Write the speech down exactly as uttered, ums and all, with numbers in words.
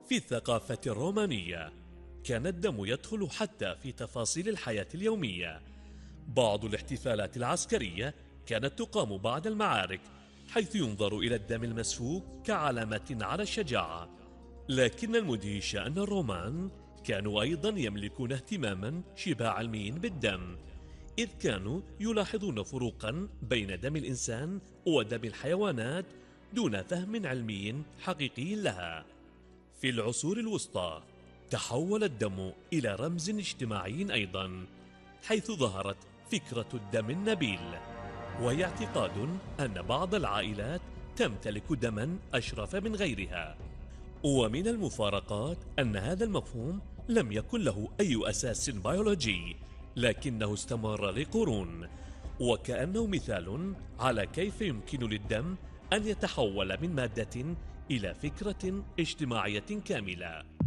في الثقافة الرومانية كان الدم يدخل حتى في تفاصيل الحياة اليومية. بعض الاحتفالات العسكرية كانت تقام بعد المعارك، حيث ينظر إلى الدم المسفوك كعلامة على الشجاعة. لكن المدهش أن الرومان كانوا أيضا يملكون اهتماما شبه علميا بالدم، إذ كانوا يلاحظون فروقا بين دم الإنسان ودم الحيوانات دون فهم علمي حقيقي لها. في العصور الوسطى تحول الدم إلى رمز اجتماعي أيضا، حيث ظهرت فكرة الدم النبيل، وهي اعتقاد أن بعض العائلات تمتلك دما أشرف من غيرها. ومن المفارقات أن هذا المفهوم لم يكن له أي أساس بيولوجي، لكنه استمر لقرون، وكأنه مثال على كيف يمكن للدم أن يتحول من مادة إلى فكرة اجتماعية كاملة.